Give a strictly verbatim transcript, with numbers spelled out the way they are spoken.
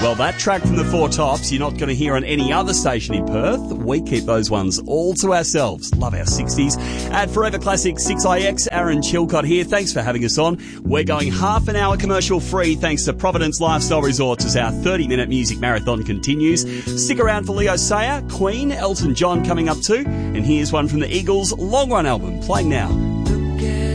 Well, that track from the Four Tops, you're not going to hear on any other station in Perth. We keep those ones all to ourselves. Love our sixties. At Forever Classic six I X, Aaron Chilcott here. Thanks for having us on. We're going half an hour commercial free thanks to Providence Lifestyle Resorts as our thirty-minute music marathon continues. Stick around for Leo Sayer, Queen, Elton John coming up too. And here's one from the Eagles' Long Run album, playing now.